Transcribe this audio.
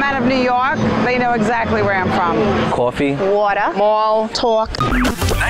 come out of New York, they know exactly where I'm from. Coffee. Water. Mall. Talk.